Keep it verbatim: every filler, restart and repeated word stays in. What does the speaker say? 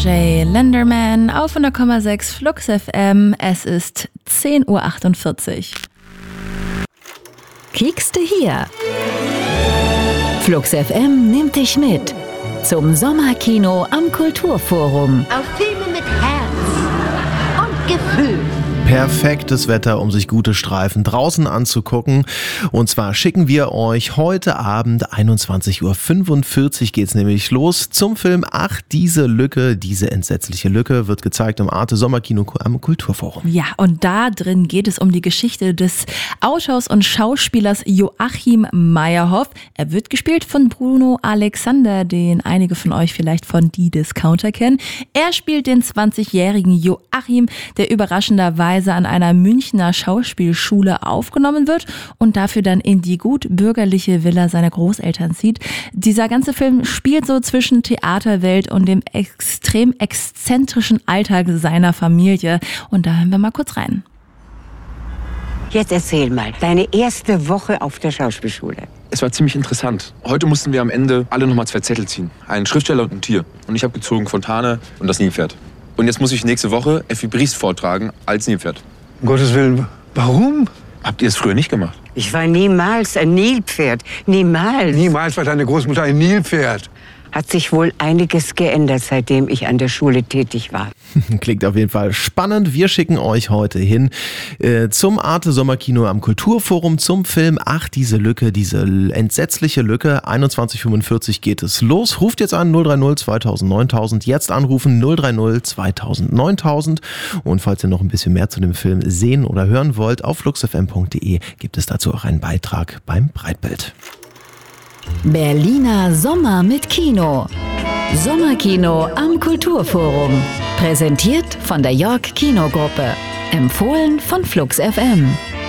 Jay Lenderman auf hundert Komma sechs Flux F M. Es ist zehn Uhr achtundvierzig. Kiekste hier. Flux F M nimmt dich mit zum Sommerkino am Kulturforum. Auf Filme mit Herz und Gefühl. Perfektes Wetter, um sich gute Streifen draußen anzugucken. Und zwar schicken wir euch heute Abend einundzwanzig Uhr fünfundvierzig geht's nämlich los zum Film Ach, diese Lücke, diese entsetzliche Lücke wird gezeigt im Arte Sommerkino am Kulturforum. Ja, und da drin geht es um die Geschichte des Autors und Schauspielers Joachim Meyerhoff. Er wird gespielt von Bruno Alexander, den einige von euch vielleicht von Die Discounter kennen. Er spielt den zwanzigjährigen Joachim, der überraschenderweise an einer Münchner Schauspielschule aufgenommen wird und dafür dann in die gut bürgerliche Villa seiner Großeltern zieht. Dieser ganze Film spielt so zwischen Theaterwelt und dem extrem exzentrischen Alltag seiner Familie. Und da hören wir mal kurz rein. Jetzt erzähl mal, deine erste Woche auf der Schauspielschule. Es war ziemlich interessant. Heute mussten wir am Ende alle nochmal zwei Zettel ziehen. Einen Schriftsteller und ein Tier. Und ich habe gezogen Fontane und das Nilpferd. Und jetzt muss ich nächste Woche Effi Briest vortragen als Nilpferd. Um Gottes Willen, warum? Habt ihr es früher nicht gemacht? Ich war niemals ein Nilpferd. Niemals. Niemals war deine Großmutter ein Nilpferd. Hat sich wohl einiges geändert, seitdem ich an der Schule tätig war. Klingt auf jeden Fall spannend. Wir schicken euch heute hin äh, zum Arte Sommerkino am Kulturforum zum Film Ach, diese Lücke, diese entsetzliche Lücke. einundzwanzig Uhr fünfundvierzig geht es los. Ruft jetzt an null drei null zweitausend neuntausend. Jetzt anrufen null drei null zweitausend neuntausend. Und falls ihr noch ein bisschen mehr zu dem Film sehen oder hören wollt, auf fluxfm punkt de gibt es dazu auch einen Beitrag beim Breitbild. Berliner Sommer mit Kino. Sommerkino am Kulturforum. Präsentiert von der York Kinogruppe. Empfohlen von Flux F M.